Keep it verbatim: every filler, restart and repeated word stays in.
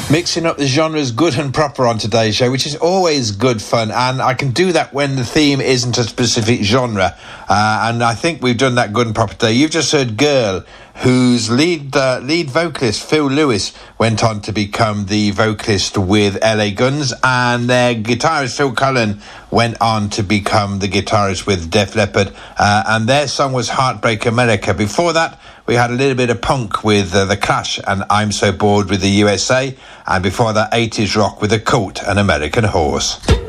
Mixing up the genres good and proper on today's show, which is always good fun, and I can do that when the theme isn't a specific genre, uh, and I think we've done that good and proper today. You've just heard Girl, whose lead uh, lead vocalist Phil Lewis went on to become the vocalist with L A Guns, and their guitarist Phil Cullen went on to become the guitarist with Def Leppard, uh, and their song was Heartbreak America. Before that, we had a little bit of punk with uh, The Clash and I'm So Bored with the U S A, and before that eighties rock with The Cult and American Horse.